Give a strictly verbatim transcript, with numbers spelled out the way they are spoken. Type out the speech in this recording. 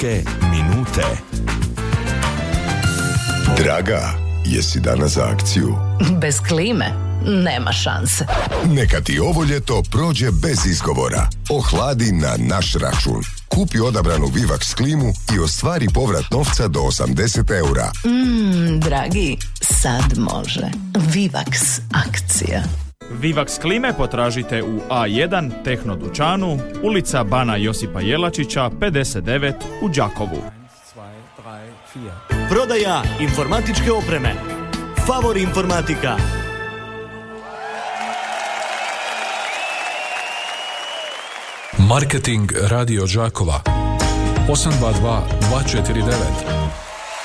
Teške minute. Draga, jesi danas za akciju? Bez klime nema šanse. Neka ti ovo ljeto prođe bez izgovora. Ohladi na naš račun. Kupi odabranu Vivax klimu i ostvari povrat novca do osamdeset eura. Mmm, dragi, sad može. Vivax akcija. Vivax klime potražite u A jedan Tehno dućanu, ulica Bana Josipa Jelačića, pedeset devet u Đakovu. Prodaja informatičke opreme. Favor informatika. Marketing Radio Đakova osam dva dva dva četiri devet